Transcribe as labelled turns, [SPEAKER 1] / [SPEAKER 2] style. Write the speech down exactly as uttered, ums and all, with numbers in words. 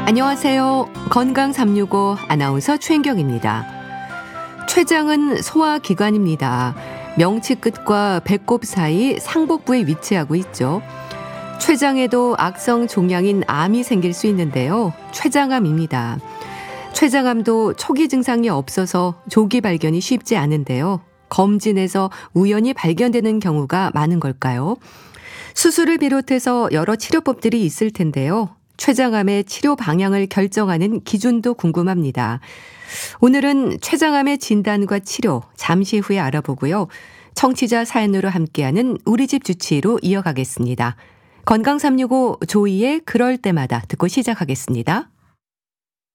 [SPEAKER 1] 안녕하세요. 건강 삼육오 아나운서 최인경입니다. 췌장은 소화기관입니다. 명치 끝과 배꼽 사이 상복부에 위치하고 있죠. 췌장에도 악성 종양인 암이 생길 수 있는데요. 췌장암입니다. 췌장암도 초기 증상이 없어서 조기 발견이 쉽지 않은데요. 검진에서 우연히 발견되는 경우가 많은 걸까요? 수술을 비롯해서 여러 치료법들이 있을 텐데요. 췌장암의 치료 방향을 결정하는 기준도 궁금합니다. 오늘은 췌장암의 진단과 치료 잠시 후에 알아보고요. 청취자 사연으로 함께하는 우리 집 주치의로 이어가겠습니다. 건강 삼육오 조이의 그럴 때마다 듣고 시작하겠습니다.